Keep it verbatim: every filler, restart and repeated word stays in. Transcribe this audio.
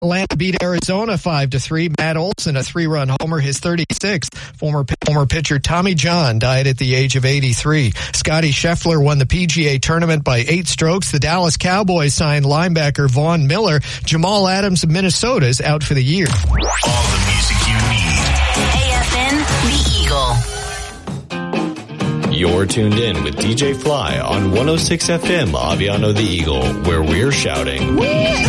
Atlanta beat Arizona five to three. Matt Olson, a three-run homer, his thirty-sixth. Former former pitcher Tommy John died at the age of eighty-three. Scotty Scheffler won the P G A tournament by eight strokes. The Dallas Cowboys signed linebacker Vaughn Miller. Jamal Adams of Minnesota is out for the year. All the music you need. A F N, The Eagle. You're tuned in with D J Fly on one oh six F M, Aviano The Eagle, where we're shouting.